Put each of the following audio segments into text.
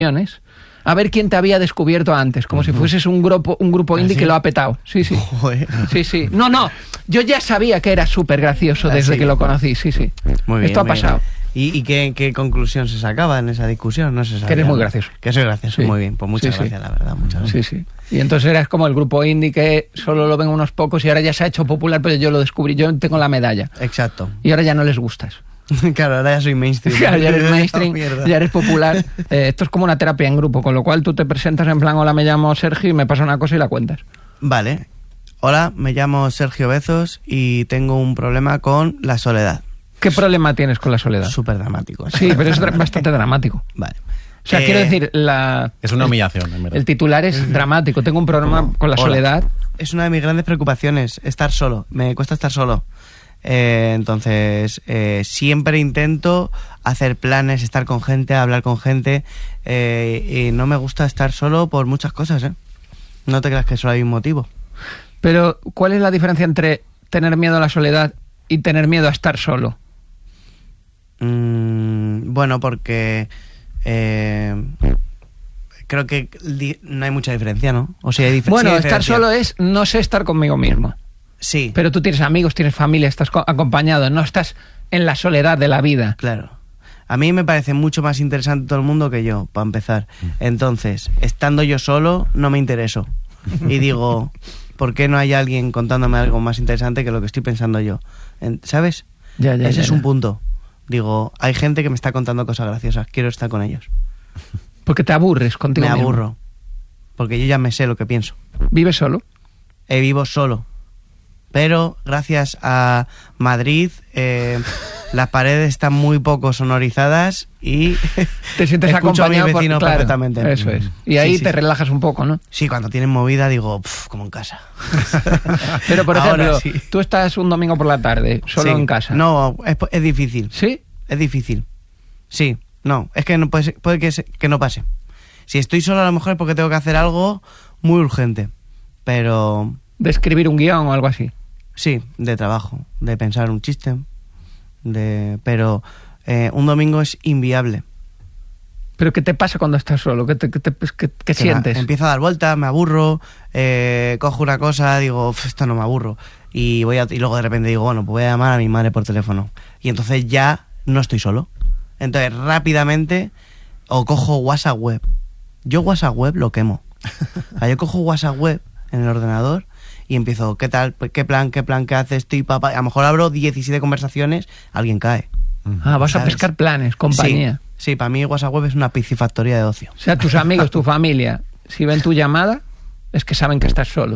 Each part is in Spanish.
a ver quién te había descubierto antes, como si fueses un grupo indie que lo ha petado. Sí. Sí. No, yo ya sabía que era súper gracioso desde que lo conocí, sí. Muy bien, esto ha pasado. ¿Y qué conclusión se sacaba en esa discusión? No se sabía. Que eres muy gracioso. Que soy gracioso, sí. Muy bien, pues muchas gracias, la verdad, muchas gracias. Sí. Y entonces eras como el grupo indie que solo lo ven unos pocos y ahora ya se ha hecho popular, pero yo lo descubrí, yo tengo la medalla. Exacto. Y ahora ya no les gustas. Claro, ahora ya soy mainstream. Claro, ya eres mainstream, ya eres popular. Esto es como una terapia en grupo, con lo cual tú te presentas en plan, hola, me llamo Sergio y me pasa una cosa y la cuentas. Vale. Hola, me llamo Sergio Bezos y tengo un problema con la soledad. ¿Qué problema tienes con la soledad? Súper dramático. Sí, pero es bastante dramático. Vale. O sea, quiero decir, es una humillación, en verdad. El titular es dramático. Tengo un problema con la soledad. Es una de mis grandes preocupaciones, estar solo. Me cuesta estar solo. Entonces, siempre intento hacer planes, estar con gente, hablar con gente. Y no me gusta estar solo por muchas cosas, ¿eh? No te creas que solo hay un motivo. Pero, ¿cuál es la diferencia entre tener miedo a la soledad y tener miedo a estar solo? Bueno, porque creo que no hay mucha diferencia, ¿no? O sea, hay diferencia. Bueno, estar solo es no sé estar conmigo mismo. Sí. Pero tú tienes amigos, tienes familia, estás acompañado, no estás en la soledad de la vida. Claro. A mí me parece mucho más interesante todo el mundo que yo, para empezar. Entonces, estando yo solo, no me intereso. Y digo, ¿por qué no hay alguien contándome algo más interesante que lo que estoy pensando yo? ¿Sabes? Ese es un punto. Digo, hay gente que me está contando cosas graciosas, quiero estar con ellos. Porque te aburres contigo mismo. Me aburro. Porque yo ya me sé lo que pienso. ¿Vives solo? Vivo solo. Pero gracias a Madrid, las paredes están muy poco sonorizadas y te sientes escucho acompañado a mi vecino perfectamente. Eso es. Y ahí te relajas un poco, ¿no? Sí, cuando tienen movida digo, como en casa. Pero, por ejemplo, tú estás un domingo por la tarde, solo en casa. No, es difícil. ¿Sí? Es difícil. Sí, no, es que no puede que no pase. Si estoy solo a lo mejor es porque tengo que hacer algo muy urgente, pero... ¿De escribir un guión o algo así? Sí, de trabajo, de pensar un chiste, pero un domingo es inviable. ¿Pero qué te pasa cuando estás solo? ¿Qué sientes? Empiezo a dar vueltas, me aburro, cojo una cosa, digo, esto no me aburro. Y luego de repente digo, bueno, pues voy a llamar a mi madre por teléfono. Y entonces ya no estoy solo. Entonces rápidamente o cojo WhatsApp web. Yo WhatsApp web lo quemo. O sea, yo cojo WhatsApp web en el ordenador y empiezo, ¿qué tal? ¿Qué plan? ¿Qué haces? Papá. A lo mejor abro 17 conversaciones, alguien cae. Vas a pescar planes, compañía. Sí, para mí WhatsApp web es una piscifactoría de ocio. O sea, tus amigos, tu familia, si ven tu llamada, es que saben que estás solo.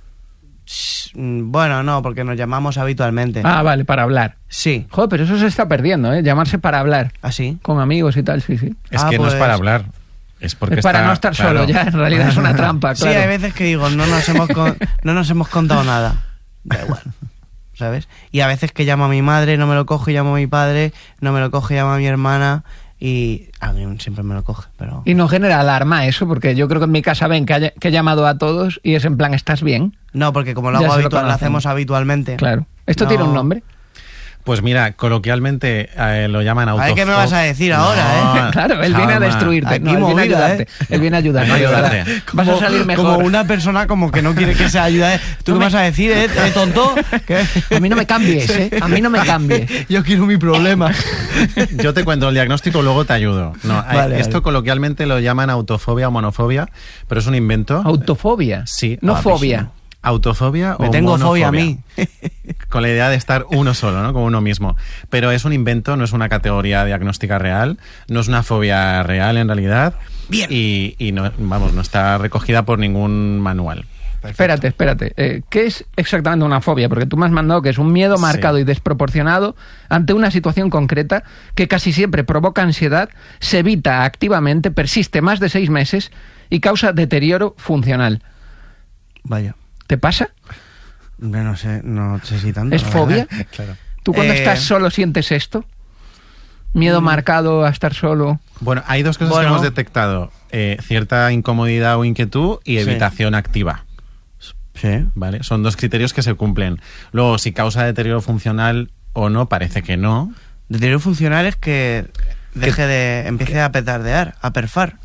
Bueno, no, porque nos llamamos habitualmente. Ah, vale, para hablar. Sí. Joder, pero eso se está perdiendo, ¿eh? Llamarse para hablar. ¿Ah, sí? Con amigos y tal, sí. Es que no es para hablar. Es porque para no estar solo, ya en realidad es una trampa, claro. Sí, hay veces que digo, no nos hemos contado nada. Da igual, ¿sabes? Y a veces que llamo a mi madre, no me lo coge, llamo a mi padre, no me lo coge, llamo a mi hermana y alguien siempre me lo coge, pero... Y no genera alarma eso, porque yo creo que en mi casa ven que he llamado a todos y es en plan, ¿estás bien? No, porque como lo hacemos habitualmente. Claro. ¿Esto tiene un nombre? Pues mira, coloquialmente lo llaman autofobia. ¿Qué me vas a decir ahora, Claro, él viene a destruirte. Él viene a ayudarte. Él viene a ayudarte. Vas a salir mejor. Como una persona como que no quiere que se ayude. ¿Tú qué vas a decir, tonto? ¿Qué? A mí no me cambies, A mí no me cambies. Yo quiero mi problema. Yo te cuento el diagnóstico, luego te ayudo. No, vale. Coloquialmente lo llaman autofobia o monofobia, pero es un invento. ¿Autofobia? Sí. No fobia. Autofobia o me tengo monofobia. fobia a mí. Con la idea de estar uno solo, ¿no? Con uno mismo. Pero es un invento, no es una categoría diagnóstica real, no es una fobia real en realidad. Bien. Y no, no está recogida por ningún manual. Perfecto. Espérate. ¿Qué es exactamente una fobia? Porque tú me has mandado que es un miedo marcado y desproporcionado ante una situación concreta que casi siempre provoca ansiedad, se evita activamente, persiste más de 6 meses y causa deterioro funcional. Vaya. ¿Te pasa? No sé si tanto. ¿Es fobia? Claro. ¿Tú cuando estás solo sientes esto? ¿Miedo marcado a estar solo? Bueno, hay dos cosas que hemos detectado. Cierta incomodidad o inquietud y evitación activa. Sí. ¿Vale? Son 2 criterios que se cumplen. Luego, si causa deterioro funcional o no, parece que no. Deterioro funcional es que empiece a petardear, a perfar.